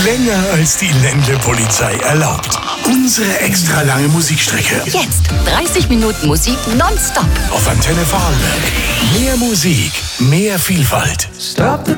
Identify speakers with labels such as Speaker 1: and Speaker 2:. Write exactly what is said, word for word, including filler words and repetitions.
Speaker 1: Länger als die Ländle-Polizei erlaubt. Unsere extra lange Musikstrecke.
Speaker 2: Jetzt dreißig Minuten Musik nonstop.
Speaker 1: Auf Antenne Vorarlberg. Mehr Musik, mehr Vielfalt.
Speaker 3: Stop the